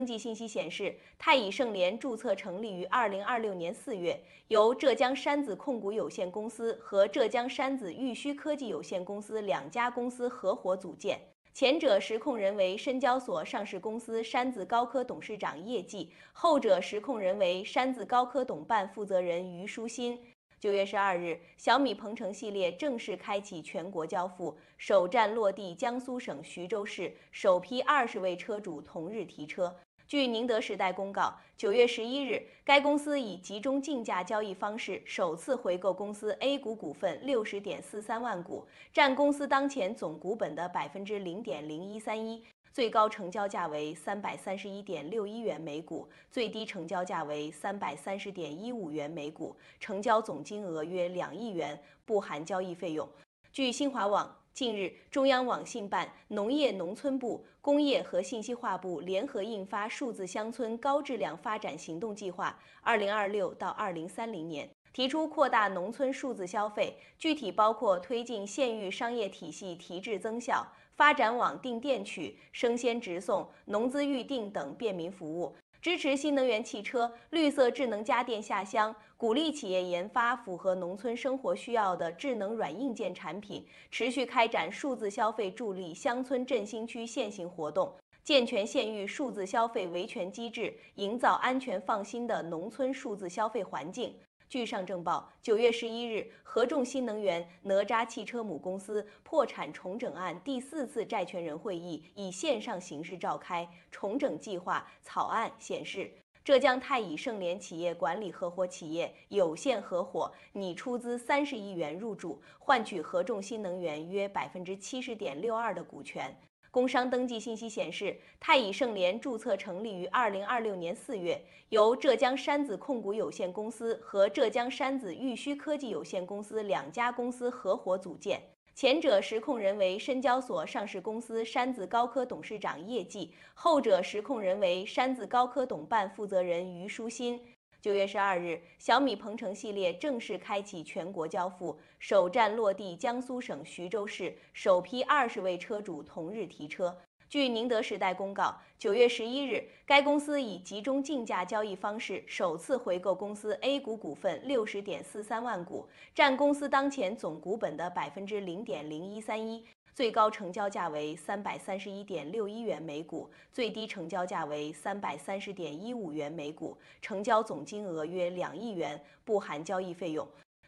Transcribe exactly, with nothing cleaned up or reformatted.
登记信息显示，太乙盛联注册成立于二零二六年四月，由浙江山子控股有限公司和浙江山子玉虚科技有限公司两家公司合伙组建。前者实控人为深交所上市公司山子高科董事长叶季，后者实控人为山子高科董办负责人于书新。九月十二日，小米鹏程系列正式开启全国交付，首站落地江苏省徐州市，首批二十位车主同日提车。据宁德时代公告，九月十一日，该公司以集中竞价交易方式首次回购公司 A 股股份六十点四三万股，占公司当前总股本的百分之零点零一三一。最高成交价为三百三十一点六一元每股，最低成交价为三百三十点一五元每股，成交总金额约两亿元，不含交易费用。据新华网，近日，中央网信办、农业农村部、工业和信息化部联合印发《数字乡村高质量发展行动计划（二零二六到二零三零年）》，提出扩大农村数字消费，具体包括推进县域商业体系提质增效，发展网订电取、生鲜直送、农资预订等便民服务，支持新能源汽车、绿色智能家电下乡，鼓励企业研发符合农村生活需要的智能软硬件产品，持续开展数字消费助力乡村振兴区现行活动，健全县域数字消费维权机制，营造安全放心的农村数字消费环境。据上证报，九月十一日，合众新能源哪吒汽车母公司破产重整案第四次债权人会议以线上形式召开。重整计划草案显示，浙江太乙盛联企业管理合伙企业有限合伙拟出资三十亿元入驻，换取合众新能源约百分之七十点六二的股权。工商登记信息显示，太乙盛联注册成立于二零二六年四月，由浙江山子控股有限公司和浙江山子玉虚科技有限公司两家公司合伙组建。前者实控人为深交所上市公司山子高科董事长叶季，后者实控人为山子高科董办负责人于书新。九月十二日，小米鹏程系列正式开启全国交付，首站落地江苏省徐州市，首批二十位车主同日提车。据宁德时代公告，九月十一日，该公司以集中竞价交易方式首次回购公司 A 股股份六十点四三万股，占公司当前总股本的百分之零点零一三一。最高成交价为三百三十一点六一元每股，最低成交价为三百三十点一五元每股，成交总金额约两亿元，不含交易费用。